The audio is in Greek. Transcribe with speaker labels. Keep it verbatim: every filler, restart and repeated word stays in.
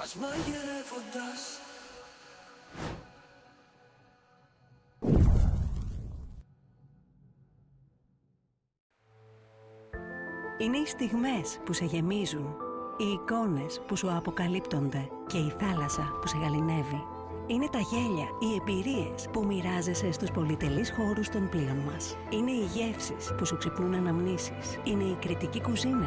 Speaker 1: μας μαγειρεύοντας.
Speaker 2: Είναι οι στιγμές που σε γεμίζουν, οι εικόνες που σου αποκαλύπτονται και η θάλασσα που σε γαληνεύει. Είναι τα γέλια, οι εμπειρίες που μοιράζεσαι στους πολυτελείς χώρους των πλοίων μας. Είναι οι γεύσεις που σου ξυπνούν αναμνήσεις. Είναι η κριτική κουζίνα